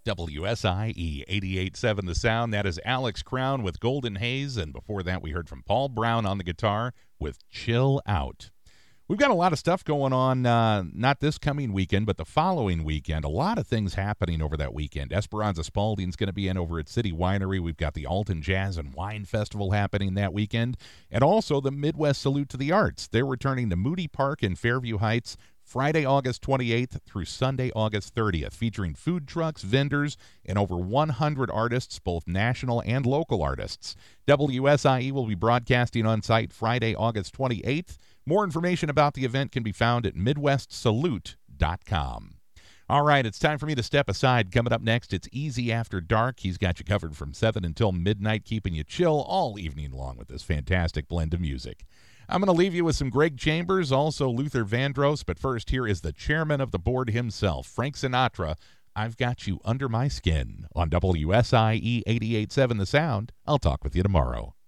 WSIE 88.7 The Sound. That is Alex Crown with Golden Haze. And before that, we heard from Paul Brown on the guitar with Chill Out. We've got a lot of stuff going on, not this coming weekend, but the following weekend. A lot of things happening over that weekend. Esperanza Spalding's going to be in over at City Winery. We've got the Alton Jazz and Wine Festival happening that weekend. And also the Midwest Salute to the Arts. They're returning to Moody Park in Fairview Heights Friday, August 28th through Sunday, August 30th, featuring food trucks, vendors, and over 100 artists, both national and local artists. WSIE will be broadcasting on site Friday, August 28th. More information about the event can be found at MidwestSalute.com. All right, it's time for me to step aside. Coming up next, it's Easy After Dark. He's got you covered from 7 until midnight, keeping you chill all evening long with this fantastic blend of music. I'm going to leave you with some Greg Chambers, also Luther Vandross, but first here is the chairman of the board himself, Frank Sinatra. I've Got You Under My Skin on WSIE 88.7 The Sound. I'll talk with you tomorrow.